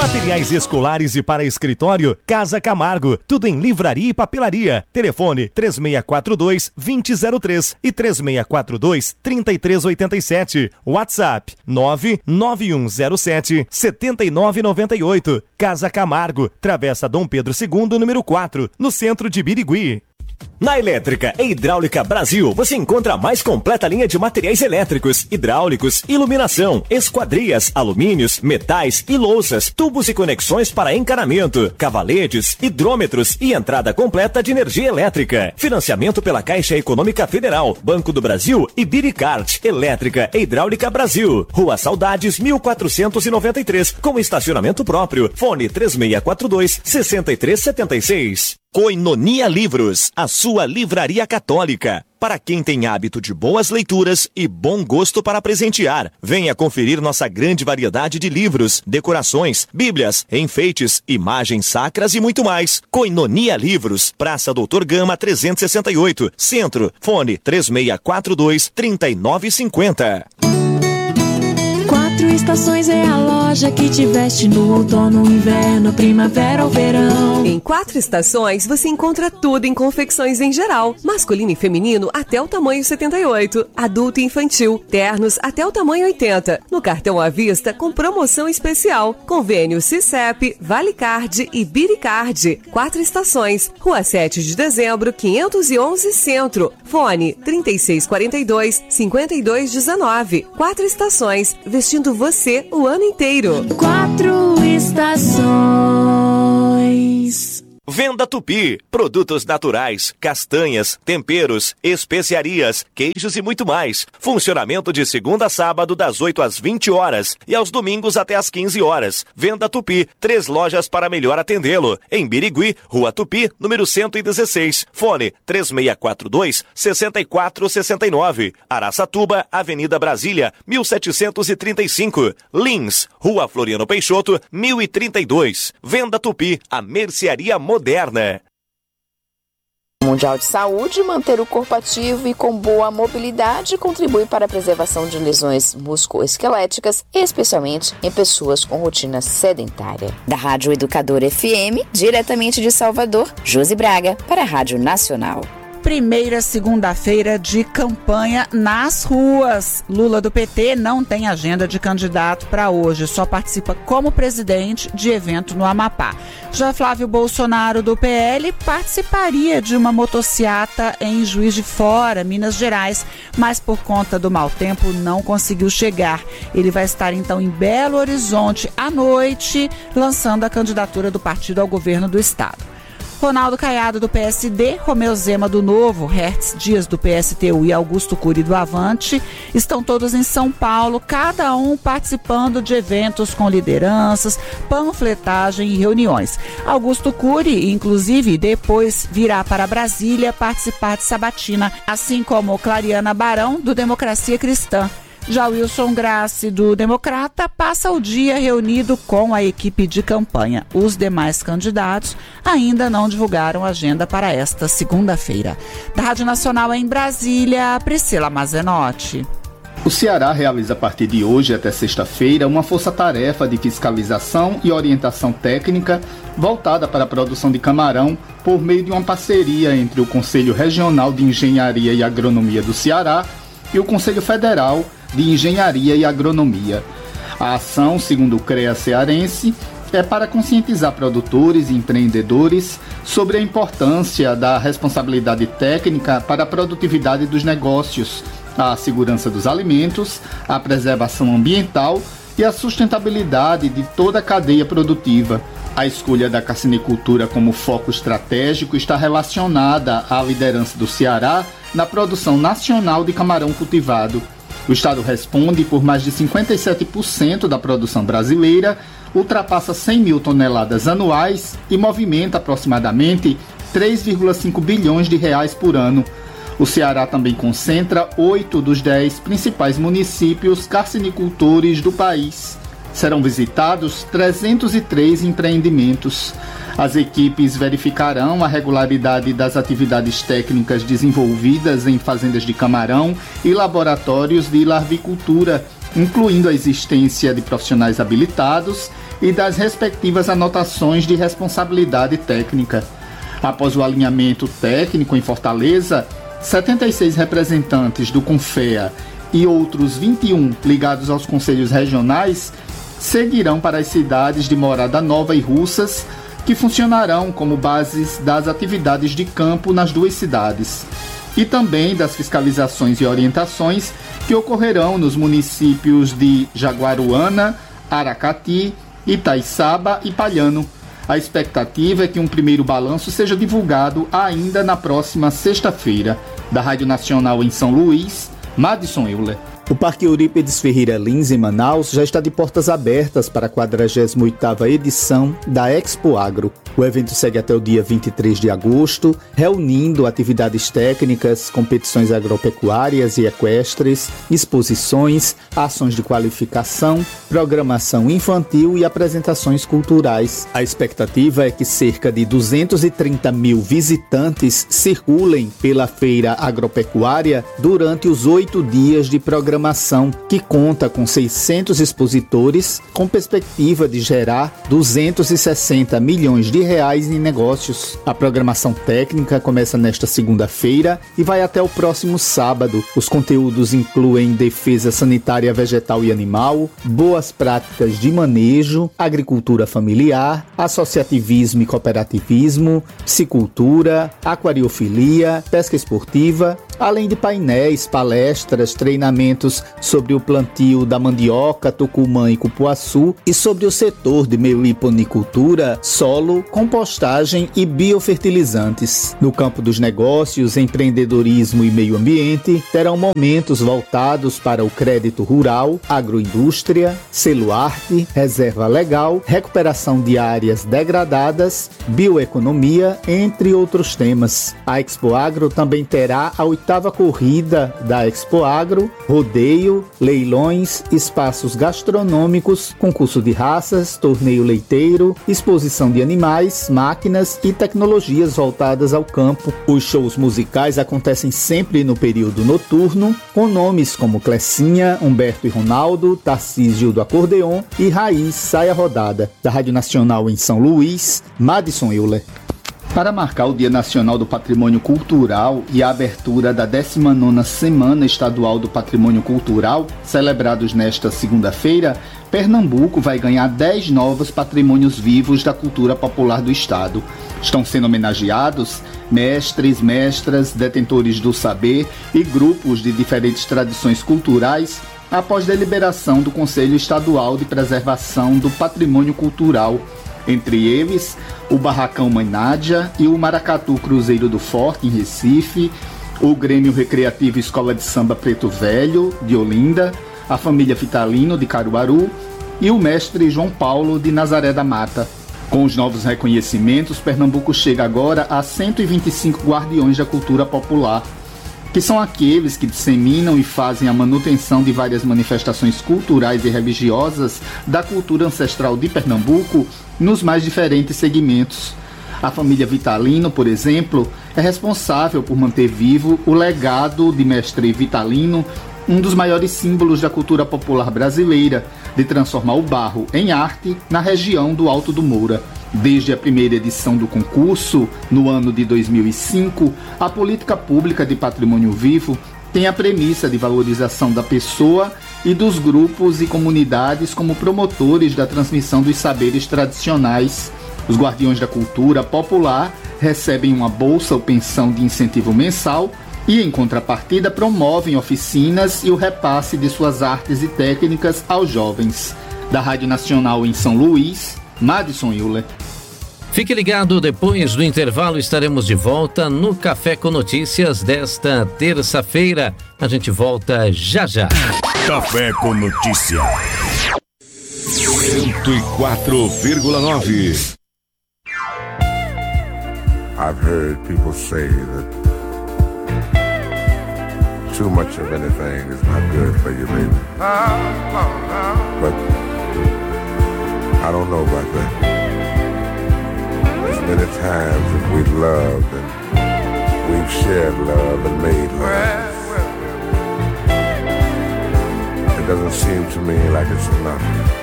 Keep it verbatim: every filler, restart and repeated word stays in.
Materiais escolares e para escritório, Casa Camargo. Tudo em livraria e papelaria. Telefone três seis quatro dois, dois zero zero três e três seis quatro dois, três três oito sete. WhatsApp nove nove um zero sete, sete nove nove oito. Casa Camargo, Travessa Dom Pedro segundo, número quatro, no centro de Birigui. Na Elétrica e Hidráulica Brasil, você encontra a mais completa linha de materiais elétricos, hidráulicos, iluminação, esquadrias, alumínios, metais e louças, tubos e conexões para encanamento, cavaletes, hidrômetros e entrada completa de energia elétrica. Financiamento pela Caixa Econômica Federal, Banco do Brasil e Biricart. Elétrica e Hidráulica Brasil. Rua Saudades, mil quatrocentos e noventa e três, com estacionamento próprio. Fone três seis quatro dois, seis três sete seis. Koinonia Livros, a sua livraria católica. Para quem tem hábito de boas leituras e bom gosto para presentear, venha conferir nossa grande variedade de livros, decorações, bíblias, enfeites, imagens sacras e muito mais. Koinonia Livros, Praça Doutor Gama trezentos e sessenta e oito, Centro. Fone três seis quatro dois, três nove cinco zero. Quatro Estações é a loja que te veste no outono, inverno, primavera ou verão. Em Quatro Estações você encontra tudo em confecções em geral, masculino e feminino até o tamanho setenta e oito, adulto e infantil, ternos até o tamanho oitenta, no cartão à vista com promoção especial, convênio Cicep, Valicard e Biricard. Quatro Estações, Rua sete de dezembro, quinhentos e onze Centro, fone trinta e seis quarenta e dois, cinquenta e dois dezenove. Quatro Estações, vestindo você o ano inteiro. Quatro Estações. Venda Tupi, produtos naturais, castanhas, temperos, especiarias, queijos e muito mais. Funcionamento de segunda a sábado das oito às vinte horas e aos domingos até às quinze horas. Venda Tupi, três lojas para melhor atendê-lo. Em Birigui, Rua Tupi, número cento e dezesseis. Fone três seis quatro dois, seis quatro seis nove. Araçatuba, Avenida Brasília, mil setecentos e trinta e cinco. Lins, Rua Floriano Peixoto, mil e trinta e dois. Venda Tupi, a mercearia moderna. Mundial de Saúde, manter o corpo ativo e com boa mobilidade contribui para a preservação de lesões musculoesqueléticas, especialmente em pessoas com rotina sedentária. Da Rádio Educador F M, diretamente de Salvador, Josi Braga, para a Rádio Nacional. Primeira segunda-feira de campanha nas ruas. Lula do P T não tem agenda de candidato para hoje, só participa como presidente de evento no Amapá. Já Flávio Bolsonaro do P L participaria de uma motociata em Juiz de Fora, Minas Gerais, mas por conta do mau tempo não conseguiu chegar. Ele vai estar então em Belo Horizonte à noite, lançando a candidatura do partido ao governo do estado. Ronaldo Caiado do P S D, Romeu Zema do Novo, Hertz Dias do P S T U e Augusto Cury do Avante estão todos em São Paulo, cada um participando de eventos com lideranças, panfletagem e reuniões. Augusto Cury, inclusive, depois virá para Brasília participar de sabatina, assim como Clariana Barão do Democracia Cristã. Já Wilson Grassi, do Democrata, passa o dia reunido com a equipe de campanha. Os demais candidatos ainda não divulgaram agenda para esta segunda-feira. Da Rádio Nacional em Brasília, Priscila Mazenotti. O Ceará realiza a partir de hoje até sexta-feira uma força-tarefa de fiscalização e orientação técnica voltada para a produção de camarão por meio de uma parceria entre o Conselho Regional de Engenharia e Agronomia do Ceará e o Conselho Federal de Engenharia e Agronomia. A ação, segundo o CREA cearense, é para conscientizar produtores e empreendedores sobre a importância da responsabilidade técnica para a produtividade dos negócios, a segurança dos alimentos, a preservação ambiental e a sustentabilidade de toda a cadeia produtiva. A escolha da carcinicultura como foco estratégico está relacionada à liderança do Ceará na produção nacional de camarão cultivado. O estado responde por mais de cinquenta e sete por cento da produção brasileira, ultrapassa cem mil toneladas anuais e movimenta aproximadamente três vírgula cinco bilhões de reais por ano. O Ceará também concentra oito dos dez principais municípios carcinicultores do país. Serão visitados trezentos e três empreendimentos. As equipes verificarão a regularidade das atividades técnicas desenvolvidas em fazendas de camarão e laboratórios de larvicultura, incluindo a existência de profissionais habilitados e das respectivas anotações de responsabilidade técnica. Após o alinhamento técnico em Fortaleza, setenta e seis representantes do CONFEA e outros vinte e um ligados aos conselhos regionais seguirão para as cidades de Morada Nova e Russas, que funcionarão como bases das atividades de campo nas duas cidades, e também das fiscalizações e orientações que ocorrerão nos municípios de Jaguaruana, Aracati, Itaiçaba e Palhano. A expectativa é que um primeiro balanço seja divulgado ainda na próxima sexta-feira. Da Rádio Nacional em São Luís, Madison Euler. O Parque Eurípides Ferreira Lins, em Manaus, já está de portas abertas para a quadragésima oitava edição da Expo Agro. O evento segue até o dia vinte e três de agosto, reunindo atividades técnicas, competições agropecuárias e equestres, exposições, ações de qualificação, programação infantil e apresentações culturais. A expectativa é que cerca de duzentos e trinta mil visitantes circulem pela feira agropecuária durante os oito dias de programação, que conta com seiscentos expositores, com perspectiva de gerar duzentos e sessenta milhões de reais em negócios. A programação técnica começa nesta segunda-feira e vai até o próximo sábado. Os conteúdos incluem defesa sanitária vegetal e animal, boas práticas de manejo, agricultura familiar, associativismo e cooperativismo, piscicultura, aquariofilia, pesca esportiva, além de painéis, palestras, treinamentos sobre o plantio da mandioca, tucumã e cupuaçu e sobre o setor de meliponicultura, solo, compostagem e biofertilizantes. No campo dos negócios, empreendedorismo e meio ambiente, terão momentos voltados para o crédito rural, agroindústria, selo arte, reserva legal, recuperação de áreas degradadas, bioeconomia, entre outros temas. A Expo Agro também terá a oitava corrida da Expo Agro, rodeio, leilões, espaços gastronômicos, concurso de raças, torneio leiteiro, exposição de animais, máquinas e tecnologias voltadas ao campo. Os shows musicais acontecem sempre no período noturno, com nomes como Clecinha, Humberto e Ronaldo, Tarcísio do Acordeon e Raiz Saia Rodada. Da Rádio Nacional em São Luís, Madison Euler. Para marcar o Dia Nacional do Patrimônio Cultural e a abertura da décima nona Semana Estadual do Patrimônio Cultural, celebrados nesta segunda-feira, Pernambuco vai ganhar dez novos patrimônios vivos da cultura popular do estado. Estão sendo homenageados mestres, mestras, detentores do saber e grupos de diferentes tradições culturais após deliberação do Conselho Estadual de Preservação do Patrimônio Cultural. Entre eles, o Barracão Mãe Nádia e o Maracatu Cruzeiro do Forte, em Recife, o Grêmio Recreativo Escola de Samba Preto Velho, de Olinda, a família Vitalino, de Caruaru, e o mestre João Paulo, de Nazaré da Mata. Com os novos reconhecimentos, Pernambuco chega agora a cento e vinte e cinco guardiões da cultura popular, que são aqueles que disseminam e fazem a manutenção de várias manifestações culturais e religiosas da cultura ancestral de Pernambuco nos mais diferentes segmentos. A família Vitalino, por exemplo, é responsável por manter vivo o legado de mestre Vitalino, um dos maiores símbolos da cultura popular brasileira, de transformar o barro em arte na região do Alto do Moura. Desde a primeira edição do concurso, no ano de dois mil e cinco, a política pública de patrimônio vivo tem a premissa de valorização da pessoa e dos grupos e comunidades como promotores da transmissão dos saberes tradicionais. Os guardiões da cultura popular recebem uma bolsa ou pensão de incentivo mensal e, em contrapartida, promovem oficinas e o repasse de suas artes e técnicas aos jovens. Da Rádio Nacional em São Luís, Madison Euler. Fique ligado, depois do intervalo estaremos de volta no Café com Notícias desta terça-feira. A gente volta já já. Café com Notícia. cento e quatro vírgula nove. I've heard people say that too much of anything is not good for you, baby. But I don't know about that. There's many times that we've loved and we've shared love and made love. It doesn't seem to me like it's enough.